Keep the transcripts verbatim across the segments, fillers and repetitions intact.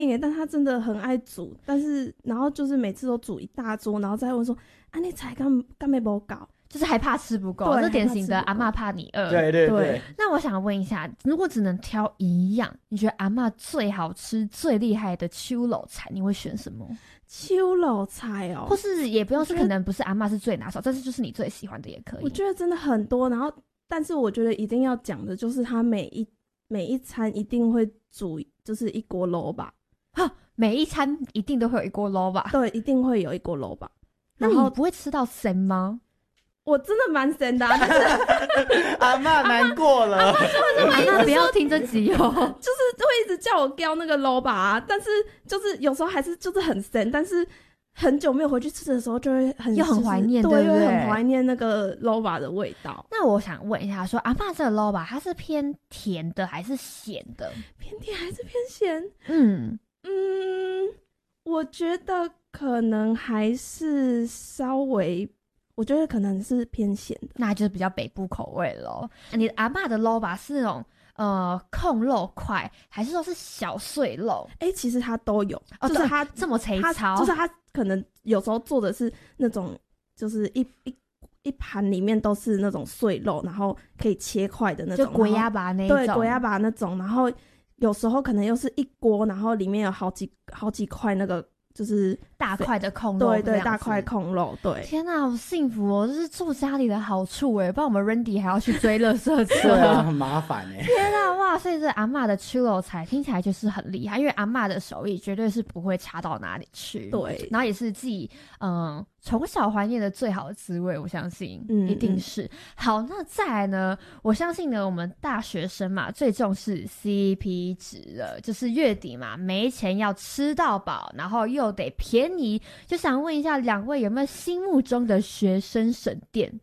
耶，但他真的很爱煮，但是然后就是每次都煮一大桌，然后再问说啊你菜干干没不搞， 就是还怕吃不够，这典型的阿嬷怕你饿。 对对 对, 对。 那我想问一下，如果只能挑一样，你觉得阿嬷最好吃、最厉害的秋楼菜，你会选什么？ 秋楼菜哦， 或是也不用是可能不是阿嬷是最拿手，但是就是你最喜欢的也可以。 我觉得真的很多，然后但是我觉得一定要讲的就是他每一每一餐一定会煮就是一锅肉吧。 每一餐一定都会有一锅肉吧？ 对，一定会有一锅肉吧。 那你不会吃到咸吗？ 我真的蛮咸的、啊，但是阿嬷难过了， 阿嬷不要听这集哦， 就是会一直叫我叫那个肉吧、啊，但是就是有时候还是就是很咸，但是很久没有回去吃的时候就会很又很怀念， 对， 对不对？ 又很怀念那个肉吧的味道。 那我想问一下说，阿嬷这个肉吧，它是偏甜的还是咸的？ 偏甜还是偏咸？ 嗯嗯，我觉得可能还是稍微。我觉得可能是偏咸的， 那就是比较北部口味咯。你的阿嬷的肉吧是那种呃控肉块，还是说是小碎肉？ 哎、欸，其实它都有， 哦、 就是它这么粗糙， 就是它可能有时候做的是那种，就是一一一盘里面都是那种碎肉，然后可以切块的那种， 就鬼鸭拔那种， 对，鬼鸭拔那种，然后有时候可能又是一锅，然后里面有好几好几块那个。就是大块的控肉， 对对，大块控肉，对。 天哪，好幸福哦！这是住家里的好处哎，不然我们 Randy 还要去追垃圾车， 对啊，很麻烦哎。 天哪，哇！所以这阿嬷的秋楼菜听起来就是很厉害，因为阿嬷的手艺绝对是不会差到哪里去。 对， 然后也是自己嗯从小怀念的最好的滋味，我相信、嗯、一定是。好，那再来呢？我相信呢，我们大学生嘛，最重视 C P 值了，就是月底嘛，没钱要吃到饱，然后又得便宜，就想问一下两位有没有心目中的学生省店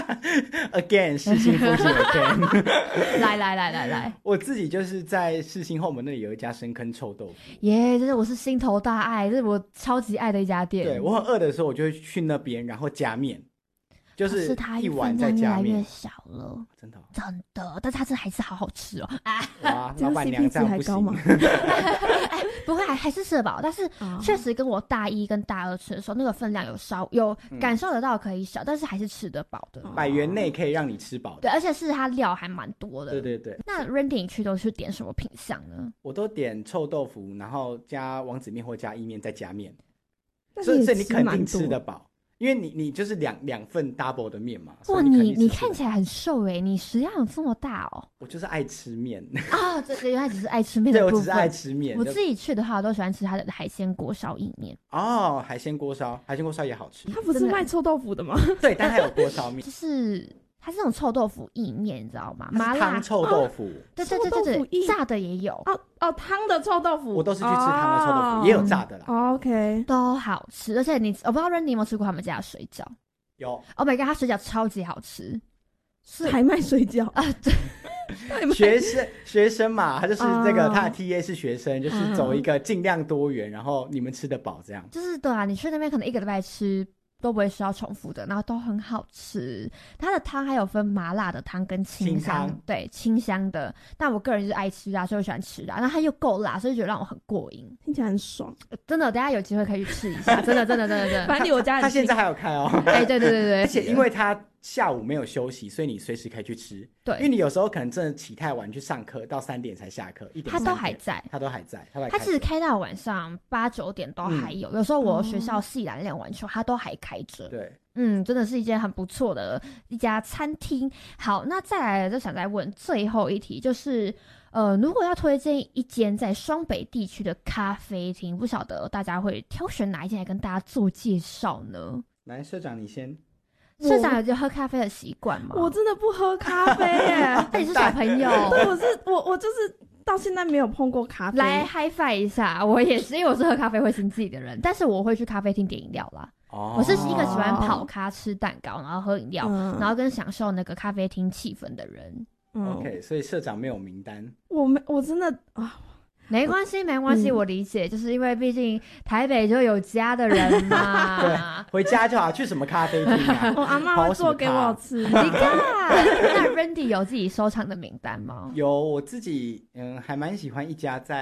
？Again， 世新附近 again 来来来来来， 我自己就是在世新后门那里有一家深坑臭豆腐， 耶、yeah, 这是我是心头大爱，这是我超级爱的一家店。 对，我很饿的时候，我就会去那边，然后加面，就是一碗再加面。 它越来越小了， 真的、哦、 真的，但是它这还是好好吃哦。啊， 哇，老板娘这样不行。 不会，还还是吃得饱，但是确实跟我大一跟大二吃的时候，那个分量有少有感受得到可以小，嗯、但是还是吃得饱的。 百元内可以让你吃饱的， 对，而且是它料还蛮多的。 对对对。 那 Randy 你去都是点什么品项呢？ 我都点臭豆腐，然后加王子面或加意面，再加面， 所以你肯定吃得饱。因为你你就是两两份 double 的面嘛。 哇，你你看起来很瘦哎，你食量有这么大哦？ 我就是爱吃面啊，这原来只是爱吃面的部分。 对，我只是爱吃面。 我自己去的话，我都喜欢吃它的海鲜锅烧意面。 哦，海鲜锅烧，海鲜锅烧也好吃。 它不是卖臭豆腐的吗？ 对，但它有锅烧面， 就是它是那种臭豆腐意面，你知道吗？麻辣汤臭豆腐， 哦、对对对对对，炸的也有哦哦，汤的臭豆腐， 我都是去吃汤的臭豆腐， 哦、 也有炸的啦。 哦、OK， 都好吃，而且你我不知道 Randy 有没有吃过他们家的水饺。 有 ，Oh my god， 他水饺超级好吃， 是还卖水饺啊？对， 学生学生嘛，他就是这个，他的 T A 是学生，就是走一个尽量多元，然后你们吃得饱这样。 就是对啊，你去那边可能一个礼拜吃都不会需要重复的，然后都很好吃。它的汤还有分麻辣的汤跟清香，清对清香的。但我个人就是爱吃辣，所以我喜欢吃辣。那它又够辣，所以觉得让我很过瘾， 听起来很爽。 真的，等一下有机会可以去吃一下，真的真的真的真的。 反正离我家很近， 他现在还有开哦。 哎，对对对对， 而且因为他下午没有休息，所以你随时可以去吃。 对， 因为你有时候可能真的起太晚去上课，到三点才下课，一点他都还在， 他都还在，他他其实开到晚上八九点都还有。嗯、有时候我学校系篮练完球，他都还开着。 对。 嗯，真的是一间很不错的一家餐厅。好，那再来就想再问最后一题，就是呃，如果要推荐一间在双北地区的咖啡厅，不晓得大家会挑选哪一间来跟大家做介绍呢？ 来，社长你先。 社长有就喝咖啡的习惯吗？ 我真的不喝咖啡耶。 那你是小朋友？ 对，我是我我就是到现在没有碰过咖啡。 来 high five 一下，我也是，因为我是喝咖啡会心悸的人，但是我会去咖啡厅点饮料啦。Oh. 我是一个喜欢跑咖、吃蛋糕，然后喝饮料、嗯，然后跟享受那个咖啡厅气氛的人。 嗯、OK， 所以社长没有名单。 我没，我真的啊， 没关系，没关系、嗯，我理解，就是因为毕竟台北就有家的人嘛。 对，回家就好，去什么咖啡厅啊？ 我阿嬷会做给我吃。 你看，那 Randy 有自己收藏的名单吗？ 有，我自己嗯还蛮喜欢一家在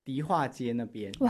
迪化街那边，